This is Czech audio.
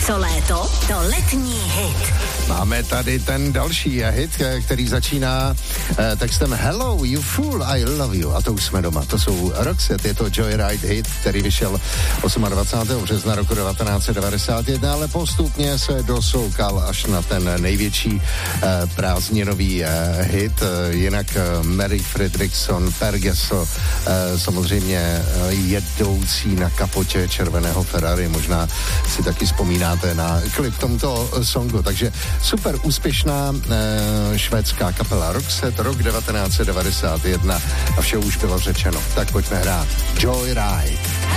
Co léto, to letní hit. Máme tady ten další hit, který začíná textem Hello, you fool, I love you. A to už jsme doma. To jsou Roxette, je to Joyride hit, který vyšel 28. března roku 1991, ale postupně se dosoukal až na ten největší prázdninový hit. Jinak Mary Fredriksson, Per Gessle, samozřejmě jedoucí na kapotě červeného Ferrari. Možná si taky vzpomínáte na klip tomuto songu. Takže super úspěšná švédská kapela Roxette, rok 1991 a vše už bylo řečeno. Tak pojďme hrát Joyride.